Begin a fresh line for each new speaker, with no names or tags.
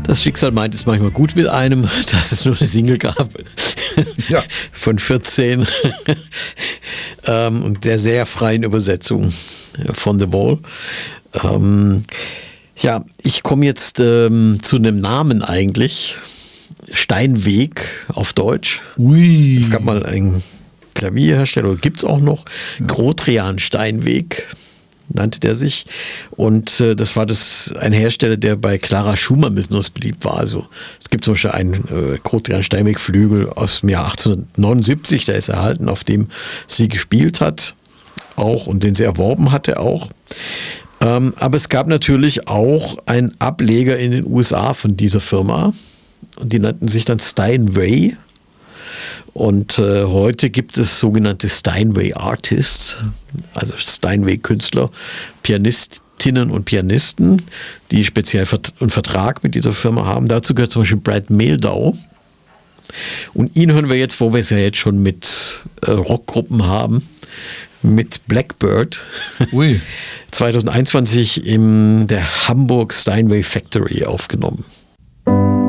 Das Schicksal meint es manchmal gut mit einem, dass es nur eine Single gab von 14 und der sehr freien Übersetzung von The Wall. Ich komme jetzt zu einem Namen eigentlich. Steinweg auf Deutsch.
Ui.
Es gab mal einen Klavierhersteller, gibt es auch noch, Grotrian Steinweg nannte der sich. Und das war ein Hersteller, der bei Clara Schumann besonders beliebt war. Also es gibt zum Beispiel einen Grotrian Steinweg Flügel aus dem Jahr 1879, der ist erhalten, auf dem sie gespielt hat auch und den sie erworben hatte auch. Aber es gab natürlich auch einen Ableger in den USA von dieser Firma. Und die nannten sich dann Steinway. Und heute gibt es sogenannte Steinway Artists, also Steinway Künstler, Pianistinnen und Pianisten, die speziell einen Vertrag mit dieser Firma haben. Dazu gehört zum Beispiel Brad Mehldau. Und ihn hören wir jetzt, wo wir es ja jetzt schon mit Rockgruppen haben, mit Blackbird.
Ui.
2021 in der Hamburg Steinway Factory aufgenommen.